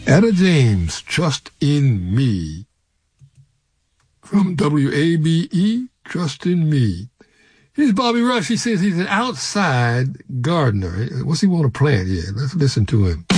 Etta James, Trust in Me. From WABE, Trust in Me. Here's Bobby Rush. He says he's an outside gardener. What's he want to plant? Yeah, let's listen to him.